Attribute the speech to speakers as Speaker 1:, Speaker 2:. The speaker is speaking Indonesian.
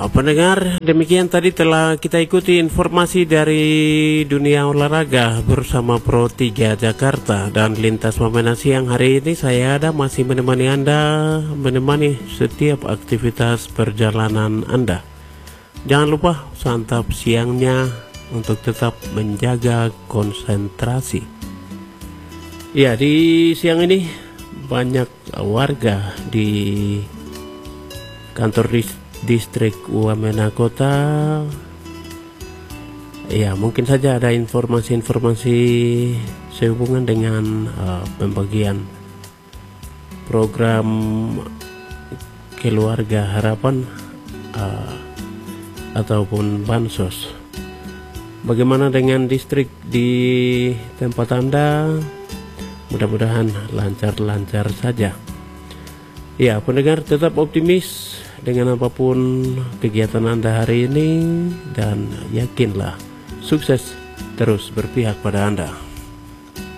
Speaker 1: Pendengar, demikian tadi telah kita ikuti informasi dari dunia olahraga bersama Pro 3 Jakarta dan Lintas Wamena siang hari ini. Saya ada masih menemani Anda, menemani setiap aktivitas perjalanan Anda. Jangan lupa santap siangnya untuk tetap menjaga konsentrasi. Ya, di siang ini banyak warga di kantor distrik Wamena Kota. Ya, mungkin saja ada informasi-informasi sehubungan dengan pembagian program keluarga harapan ataupun bansos. Bagaimana dengan distrik di tempat Anda? Mudah-mudahan lancar-lancar saja. Ya, pendengar, tetap optimis dengan apapun kegiatan Anda hari ini dan yakinlah sukses terus berpihak pada Anda.